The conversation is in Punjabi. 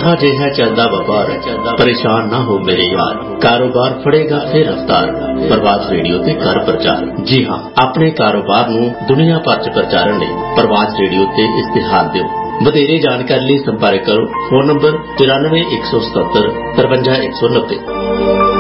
ਪੁੱਠਾ ਜਿਹਾ ਚੱਲਦਾ ਵਪਾਰ, ਪਰੇਸ਼ਾਨ ਨਾ ਹੋ ਮੇਰੇ ਯਾਰ, ਕਾਰੋਬਾਰ ਫੜੇਗਾ ਫਿਰ ਰਫਤਾਰ। ਪ੍ਰਵਾਸ ਰੇਡੀਓ ਤੇ ਕਰ ਪ੍ਰਚਾਰ। ਜੀ ਹਾਂ, ਆਪਣੇ ਕਾਰੋਬਾਰ ਨੂੰ ਦੁਨੀਆ ਭਰ ਚ ਪ੍ਰਚਾਰਨ ਲਈ ਪ੍ਰਵਾਸ ਰੇਡੀਓ ਤੇ ਇਸ਼ਤਿਹਾਰ ਦਿਓ। ਵਧੇਰੇ ਜਾਣਕਾਰੀ ਲਈ ਸੰਪਰਕ ਕਰੋ। Phone number 94 177 53 190।